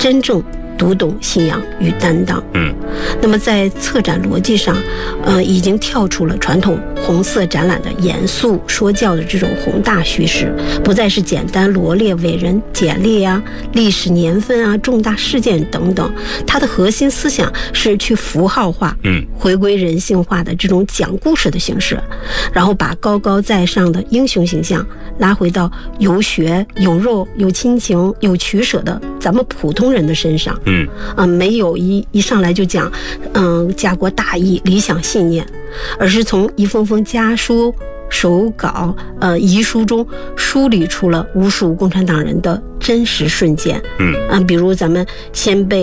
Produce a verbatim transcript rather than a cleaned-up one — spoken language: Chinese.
真正读懂信仰与担当。 嗯， 那么在策展逻辑上，呃，已经跳出了传统红色展览的严肃说教的这种宏大叙事，不再是简单罗列伟人简历啊、历史年份啊、重大事件等等，它的核心思想是去符号化， 嗯， 回归人性化的这种讲故事的形式，然后把高高在上的英雄形象拉回到有血有肉有亲情有取舍的咱们普通人的身上。 嗯， 啊，没有一一上来就讲，嗯，家国大义、理想信念，而是从一封封家书、手稿、呃遗书中梳理出了无数共产党人的真实瞬间。 嗯， 啊，比如咱们先辈